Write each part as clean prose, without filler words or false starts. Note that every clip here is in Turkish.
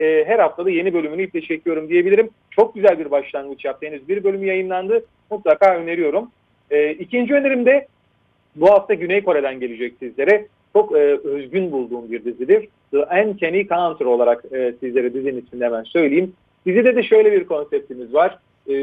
her haftada yeni bölümünü iple çekiyorum diyebilirim. Çok güzel bir başlangıç yaptı. Henüz bir bölümü yayınlandı. Mutlaka öneriyorum. İkinci önerim de bu hafta Güney Kore'den gelecek sizlere. Çok özgün bulduğum bir dizidir. The Uncanny Counter olarak sizlere dizinin ismini hemen söyleyeyim. Dizide de şöyle bir konseptimiz var.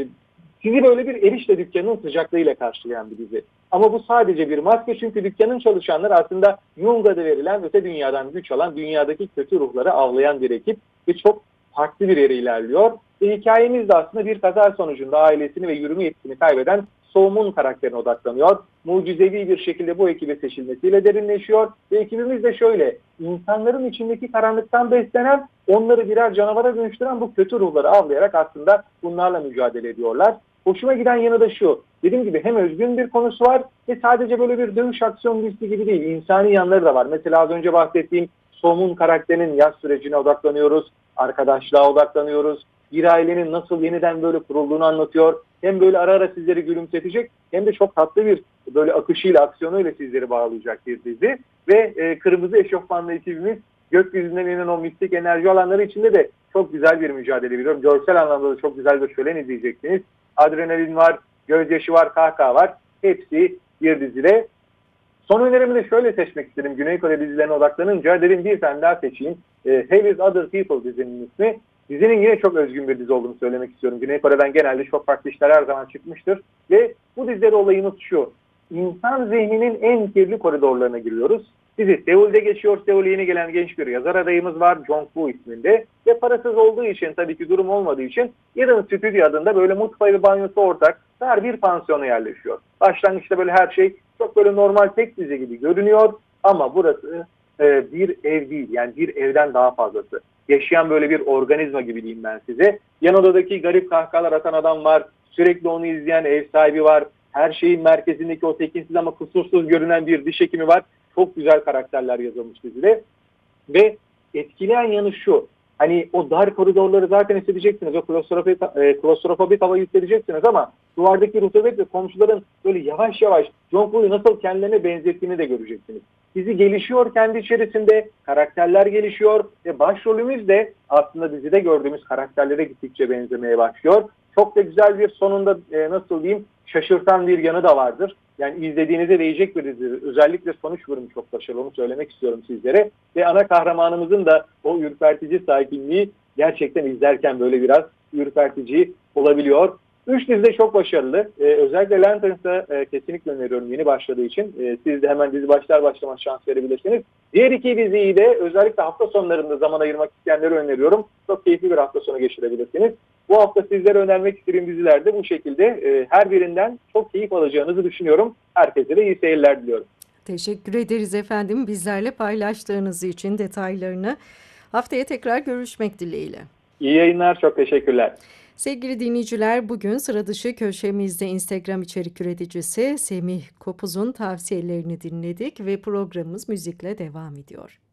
Sizi böyle bir erişte dükkanının sıcaklığıyla karşılayan bir dizi. Ama bu sadece bir maske, çünkü dükkanın çalışanları aslında Jung adı verilen, öte dünyadan güç alan, dünyadaki kötü ruhları avlayan bir ekip ve çok farklı bir yere ilerliyor. Ve hikayemiz de aslında bir kaza sonucunda ailesini ve yürüme yetisini kaybeden Soğum'un karakterine odaklanıyor. Mucizevi bir şekilde bu ekibe seçilmesiyle derinleşiyor. Ve ekibimiz de şöyle: insanların içindeki karanlıktan beslenen, onları birer canavara dönüştüren bu kötü ruhları avlayarak aslında bunlarla mücadele ediyorlar. Hoşuma giden yanı da şu: dediğim gibi hem özgün bir konusu var ve sadece böyle bir dövüş aksiyon dizisi gibi değil, insani yanları da var. Mesela az önce bahsettiğim Soğum'un karakterinin yaz sürecine odaklanıyoruz, arkadaşlığa odaklanıyoruz. Bir ailenin nasıl yeniden böyle kurulduğunu anlatıyor. Hem böyle ara ara sizleri gülümsetecek, hem de çok tatlı bir böyle akışıyla, aksiyonuyla sizleri bağlayacak bir dizi. Ve kırmızı eşofmanlı ekibimiz gökyüzünden inen o mistik enerji alanları içinde de çok güzel bir mücadele veriyor. Görsel anlamda da çok güzel bir şölen izleyeceksiniz. Adrenalin var, gözyaşı var, kahkaha var. Hepsi bir dizide. Son önerimi de şöyle seçmek istedim. Güney Kore dizilerine odaklanınca dedim bir tane daha seçeyim. Hell is Other People dizinin ismi. Dizinin yine çok özgün bir dizi olduğunu söylemek istiyorum. Güney Kore'den genelde çok farklı işler her zaman çıkmıştır. Ve bu dizide olayımız şu: İnsan zihninin en kirli koridorlarına giriyoruz. Dizi Seul'de geçiyor. Seul'e yeni gelen genç bir yazar adayımız var, Jong-woo isminde. Ve parasız olduğu için, tabii ki durum olmadığı için, Eden Studio adında böyle mutfağı ve banyosu ortak dar bir pansiyona yerleşiyor. Başlangıçta böyle her şey çok böyle normal tek dizi gibi görünüyor. Ama burası bir ev değil, yani bir evden daha fazlası. Yaşayan böyle bir organizma gibi diyeyim ben size. Yan odadaki garip kahkahalar atan adam var. Sürekli onu izleyen ev sahibi var. Her şeyin merkezindeki o tekinsiz ama kusursuz görünen bir diş hekimi var. Çok güzel karakterler yazılmış dizide. Ve etkileyen yanı şu: hani o dar koridorları zaten hissedeceksiniz. O klostrofobik havayı hissedeceksiniz ama duvardaki rutubet ve komşuların böyle yavaş yavaş Jong-woo'yu nasıl kendilerine benzettiğini de göreceksiniz. Dizi gelişiyor kendi içerisinde, karakterler gelişiyor ve başrolümüz de aslında dizide gördüğümüz karakterlere gittikçe benzemeye başlıyor. Çok da güzel bir sonunda nasıl diyeyim, şaşırtan bir yanı da vardır. Yani izlediğinize değecek bir dizi. Özellikle sonuç bölümü çok başarılı, onu söylemek istiyorum sizlere. Ve ana kahramanımızın da o ürpertici sakinliği gerçekten izlerken böyle biraz ürpertici olabiliyor. Üç dizi de çok başarılı. Özellikle Lanterns'a kesinlikle öneriyorum yeni başladığı için. Siz de hemen dizi başlar başlamaz şans verebilirsiniz. Diğer iki diziyi de özellikle hafta sonlarında zaman ayırmak isteyenlere öneriyorum. Çok keyifli bir hafta sonu geçirebilirsiniz. Bu hafta sizlere önermek istediğim diziler de bu şekilde. Her birinden çok keyif alacağınızı düşünüyorum. Herkese de iyi seyirler diliyorum. Teşekkür ederiz efendim, bizlerle paylaştığınız için detaylarını. Haftaya tekrar görüşmek dileğiyle. İyi yayınlar, çok teşekkürler. Sevgili dinleyiciler, bugün sıra dışı köşemizde Instagram içerik üreticisi Semih Kopuz'un tavsiyelerini dinledik ve programımız müzikle devam ediyor.